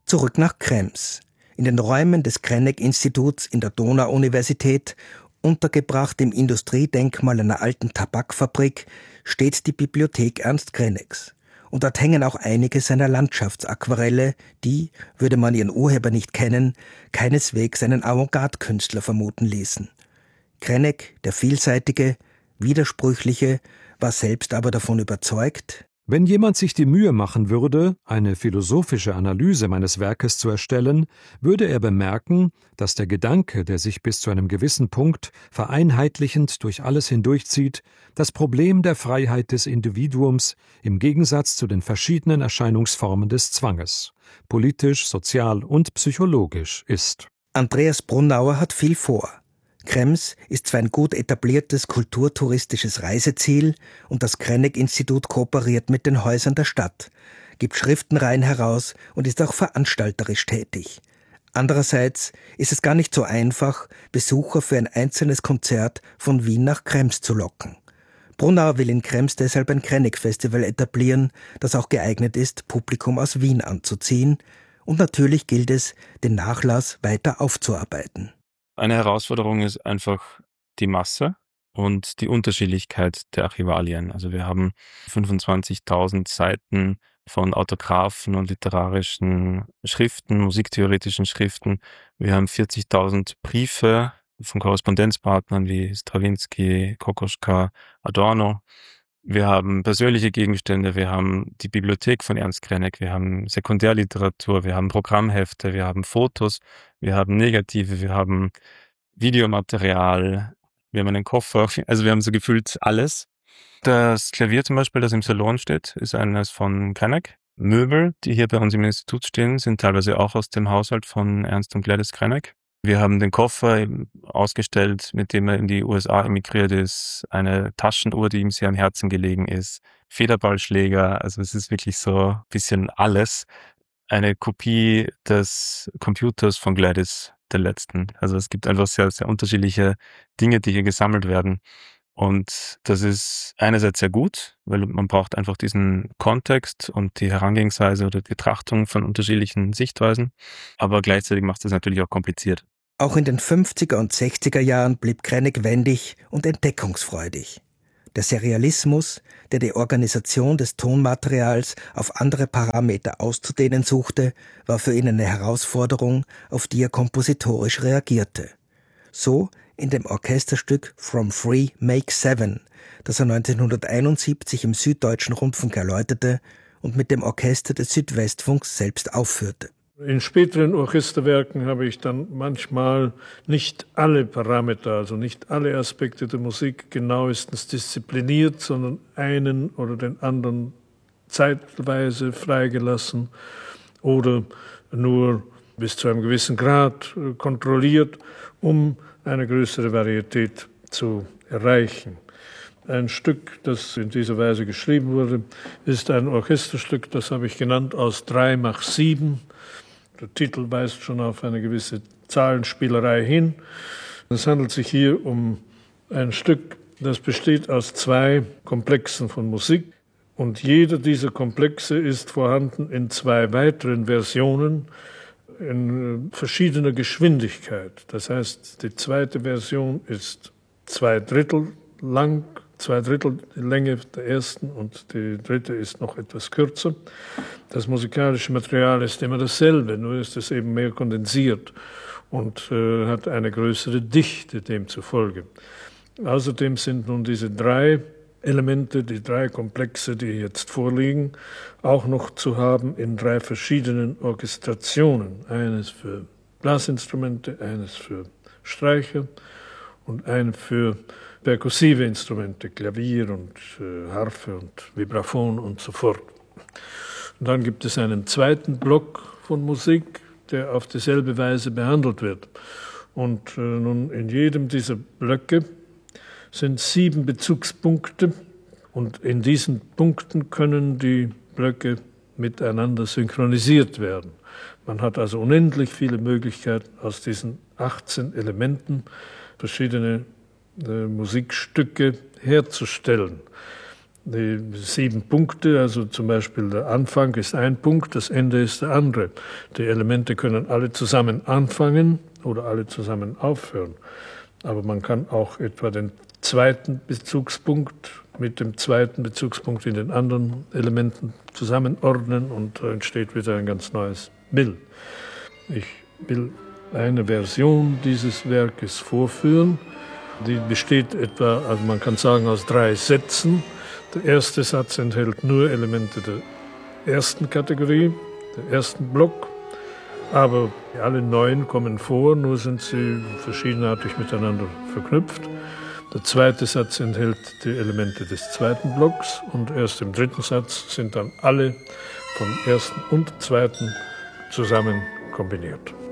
Zurück nach Krems. In den Räumen des Krennek-Instituts in der Donau-Universität, untergebracht im Industriedenkmal einer alten Tabakfabrik, steht die Bibliothek Ernst Kreneks. Und dort hängen auch einige seiner Landschaftsaquarelle, die, würde man ihren Urheber nicht kennen, keineswegs einen Avantgarde-Künstler vermuten ließen. Krennek, der Vielseitige, Widersprüchliche, war selbst aber davon überzeugt: Wenn jemand sich die Mühe machen würde, eine philosophische Analyse meines Werkes zu erstellen, würde er bemerken, dass der Gedanke, der sich bis zu einem gewissen Punkt vereinheitlichend durch alles hindurchzieht, das Problem der Freiheit des Individuums im Gegensatz zu den verschiedenen Erscheinungsformen des Zwanges, politisch, sozial und psychologisch ist. Andreas Brunauer hat viel vor. Krems ist zwar ein gut etabliertes kulturtouristisches Reiseziel und das Krennek-Institut kooperiert mit den Häusern der Stadt, gibt Schriftenreihen heraus und ist auch veranstalterisch tätig. Andererseits ist es gar nicht so einfach, Besucher für ein einzelnes Konzert von Wien nach Krems zu locken. Brunauer will in Krems deshalb ein Krennek-Festival etablieren, das auch geeignet ist, Publikum aus Wien anzuziehen. Und natürlich gilt es, den Nachlass weiter aufzuarbeiten. Eine Herausforderung ist einfach die Masse und die Unterschiedlichkeit der Archivalien. Also wir haben 25.000 Seiten von Autographen und literarischen Schriften, musiktheoretischen Schriften. Wir haben 40.000 Briefe von Korrespondenzpartnern wie Strawinsky, Kokoschka, Adorno. Wir haben persönliche Gegenstände, wir haben die Bibliothek von Ernst Krennek, wir haben Sekundärliteratur, wir haben Programmhefte, wir haben Fotos, wir haben Negative, wir haben Videomaterial, wir haben einen Koffer, also wir haben so gefühlt alles. Das Klavier zum Beispiel, das im Salon steht, ist eines von Krennek. Möbel, die hier bei uns im Institut stehen, sind teilweise auch aus dem Haushalt von Ernst und Gladys Krennek. Wir haben den Koffer ausgestellt, mit dem er in die USA emigriert ist, eine Taschenuhr, die ihm sehr am Herzen gelegen ist, Federballschläger, also es ist wirklich so ein bisschen alles. Eine Kopie des Computers von Gladys, der letzten. Also es gibt einfach sehr, sehr unterschiedliche Dinge, die hier gesammelt werden. Und das ist einerseits sehr gut, weil man braucht einfach diesen Kontext und die Herangehensweise oder die Betrachtung von unterschiedlichen Sichtweisen. Aber gleichzeitig macht es natürlich auch kompliziert. Auch in den 50er und 60er Jahren blieb Krennek wendig und entdeckungsfreudig. Der Serialismus, der die Organisation des Tonmaterials auf andere Parameter auszudehnen suchte, war für ihn eine Herausforderung, auf die er kompositorisch reagierte. So in dem Orchesterstück From Free Make Seven, das er 1971 im Süddeutschen Rundfunk erläuterte und mit dem Orchester des Südwestfunks selbst aufführte. In späteren Orchesterwerken habe ich dann manchmal nicht alle Parameter, also nicht alle Aspekte der Musik genauestens diszipliniert, sondern einen oder den anderen zeitweise freigelassen oder nur bis zu einem gewissen Grad kontrolliert, um eine größere Varietät zu erreichen. Ein Stück, das in dieser Weise geschrieben wurde, ist ein Orchesterstück, das habe ich genannt, aus 3x7. Der Titel weist schon auf eine gewisse Zahlenspielerei hin. Es handelt sich hier um ein Stück, das besteht aus 2 Komplexen von Musik. Und jeder dieser Komplexe ist vorhanden in 2 weiteren Versionen in verschiedener Geschwindigkeit. Das heißt, die zweite Version ist 2/3 lang, 2/3 die Länge der ersten und die dritte ist noch etwas kürzer. Das musikalische Material ist immer dasselbe, nur ist es eben mehr kondensiert und hat eine größere Dichte demzufolge. Außerdem sind nun diese 3 Elemente, die 3 Komplexe, die jetzt vorliegen, auch noch zu haben in 3 verschiedenen Orchestrationen. Eines für Blasinstrumente, eines für Streicher und ein für perkussive Instrumente, Klavier und Harfe und Vibraphon und so fort. Und dann gibt es einen zweiten Block von Musik, der auf dieselbe Weise behandelt wird. Und nun in jedem dieser Blöcke sind 7 Bezugspunkte und in diesen Punkten können die Blöcke miteinander synchronisiert werden. Man hat also unendlich viele Möglichkeiten, aus diesen 18 Elementen verschiedene Musikstücke herzustellen. die 7 Punkte, also zum Beispiel der Anfang ist ein Punkt, das Ende ist der andere. Die Elemente können alle zusammen anfangen oder alle zusammen aufhören. Aber man kann auch etwa den zweiten Bezugspunkt mit dem zweiten Bezugspunkt in den anderen Elementen zusammenordnen und da entsteht wieder ein ganz neues Bild. Ich will eine Version dieses Werkes vorführen. Die besteht etwa, also man kann sagen, aus 3 Sätzen. Der erste Satz enthält nur Elemente der ersten Kategorie, der ersten Block. Aber alle 9 kommen vor, nur sind sie verschiedenartig miteinander verknüpft. Der zweite Satz enthält die Elemente des zweiten Blocks und erst im dritten Satz sind dann alle vom ersten und zweiten zusammen kombiniert.